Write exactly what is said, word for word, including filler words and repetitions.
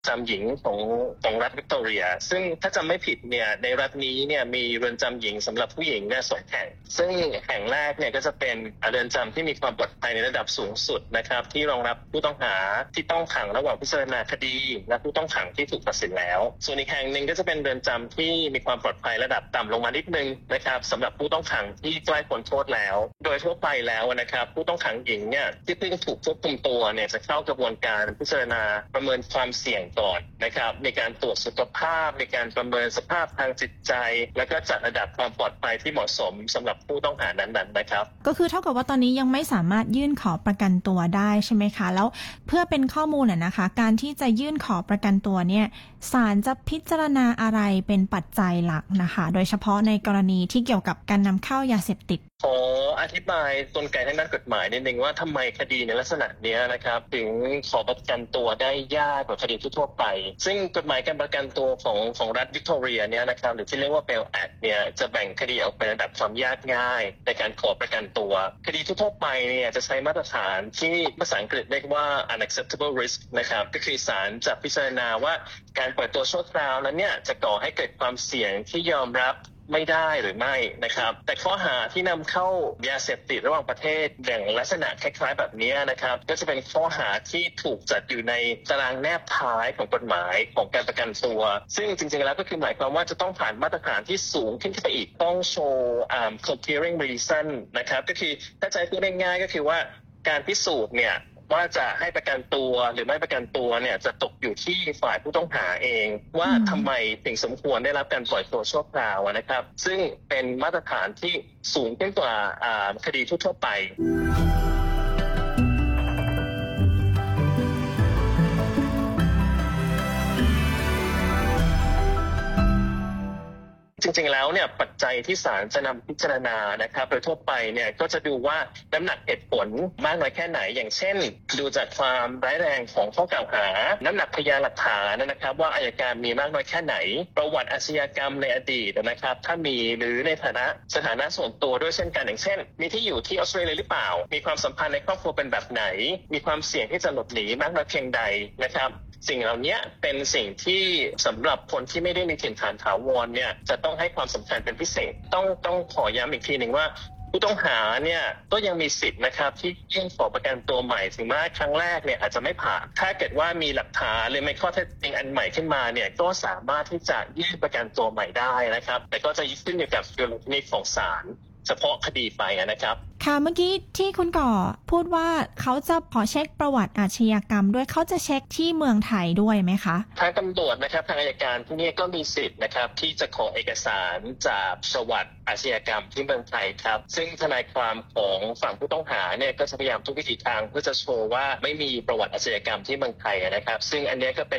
จำหญิงของของรัฐวิกตอเรียซึ่งถ้าจำไม่ผิดเนี่ยในรัฐนี้เนี่ยมีเรือนจำหญิงสำหรับผู้หญิงเนี่ยสองแห่งซึ่งแห่งแรกเนี่ยก็จะเป็นเรือนจำที่มีความปลอดภัยในระดับสูงสุดนะครับที่รองรับผู้ต้องหาที่ต้องขังระหว่างพิจารณาคดีและผู้ต้องขังที่ถูกตัดสินแล้วส่วนอีกแห่งหนึ่งก็จะเป็นเรือนจำที่มีความปลอดภัยระดับต่ำลงมานิดนึงนะครับสำหรับผู้ต้องขังที่ใกล้พ้นโทษแล้วโดยทั่วไปแล้วนะครับผู้ต้องขังหญิงเนี่ยที่เพิ่งถูกควบคุมตัวเนี่ยจะเข้ากระบวนการพิจารณาประเมินความเสี่ยงก่อนนะครับในการตรวจสุขภาพในการประเมินสภาพทางจิตใจแล้วก็จัดระดับความปลอดภัยที่เหมาะสมสำหรับผู้ต้องหานั้นๆนะครับก็คือเท่ากับว่าตอนนี้ยังไม่สามารถยื่นขอประกันตัวได้ใช่ไหมคะแล้วเพื่อเป็นข้อมูลน่ะนะคะการที่จะยื่นขอประกันตัวเนี่ยศาลจะพิจารณาอะไรเป็นปัจจัยหลักนะคะโดยเฉพาะในกรณีที่เกี่ยวกับการนำเข้ายาเสพติดขออธิบายกลไกทางด้านกฎหมายนิดนึงว่าทำไมคดีในลักษณะนี้นะครับถึงขอประกันตัวได้ยากกว่าคดีทั่วไปซึ่งกฎหมายการประกันตัวของของรัฐวิกตอเรียเนี่ยนะครับหรือที่เรียกว่า Bail Act เนี่ยจะแบ่งคดีออกเป็นระดับความยากง่ายในการขอประกันตัวคดีทั่วไปเนี่ยจะใช้มาตรฐานที่ภาษาอังกฤษเรียกว่า unacceptable risk นะครับก็คือศาลจะพิจารณาว่าการปล่อยตัวชั่วคราวนั้นเนี่ยจะก่อให้เกิดความเสี่ยงที่ยอมรับไม่ได้หรือไม่นะครับแต่ข้อหาที่นำเข้ายาเสพติดระหว่างประเทศอย่างลักษณะคล้ายๆแบบนี้นะครับก็จะเป็นข้อหาที่ถูกจัดอยู่ในตารางแนบท้ายของกฎหมายของการประกันตัวซึ่งจริงๆแล้วก็คือหมายความว่าจะต้องผ่านมาตรฐานที่สูงขึ้นไปอีกต้องโชว์ um, compelling reason นะครับก็คือถ้าใจพูดง่ายๆก็คือว่าการพิสูจน์เนี่ยว่าจะให้ประกันตัวหรือไม่ประกันตัวเนี่ยจะตกอยู่ที่ฝ่ายผู้ต้องหาเองว่าทำไมถึงสมควรได้รับการปล่อยตัวชั่วคราวนะครับซึ่งเป็นมาตรฐานที่สูงขึ้นกว่าคดีทั่วไปจริงๆแล้วเนี่ยปัจจัยที่ศาลจะนำพิจารณานะครับโดยทั่วไปเนี่ยก็จะดูว่าน้ำหนักเหตุผลมากน้อยแค่ไหนอย่างเช่นดูจากความร้ายแรงของข้อกล่าวหาน้ำหนักพยานหลักฐานนะครับว่าอัยการมีมากน้อยแค่ไหนประวัติอาชญากรรมในอดีตนะครับถ้ามีหรือในฐานะสถานะส่วนตัวด้วยเช่นกันอย่างเช่นมีที่อยู่ที่ออสเตรเลียหรือเปล่ามีความสัมพันธ์ในครอบครัวเป็นแบบไหนมีความเสี่ยงที่จะหลบหนีมากน้อยเพียงใดนะครับสิ่งเหล่านี้เป็นสิ่งที่สำหรับคนที่ไม่ได้มีถิ่นฐานถาวรเนี่ยจะต้องให้ความสำคัญเป็นพิเศษต้องต้องขอย้ำอีกทีหนึ่งว่าผู้ต้องหาเนี่ยก็ยังมีสิทธิ์นะครับที่ยื่นขอประกันตัวใหม่ถึงแม้ครั้งแรกเนี่ยอาจจะไม่ผ่านถ้าเกิดว่ามีหลักฐานหรือไม่ข้อเท็จจริงอันใหม่ขึ้นมาเนี่ยก็สามารถที่จะยื่นประกันตัวใหม่ได้นะครับแต่ก็จะขึ้นอยู่กับดุลพินิจของศาลเฉพาะคดีไปนะครับค่ะเมื่อกี้ที่คุณก่อพูดว่าเขาจะขอเช็คประวัติอาชญากรรมด้วยเขาจะเช็คที่เมืองไทยด้วยไหมคะทางตำรวจนะครับทางอัยการที่นี่ก็มีสิทธิ์นะครับที่จะขอเอกสารจากประวัติอาชญากรรมที่เมืองไทยครับซึ่งทนายความของฝั่งผู้ต้องหาเนี่ยก็จะพยายามทุกวิถีทางเพื่อจะโชว์ว่าไม่มีประวัติอาชญากรรมที่เมืองไทยนะครับซึ่งอันนี้ก็เป็น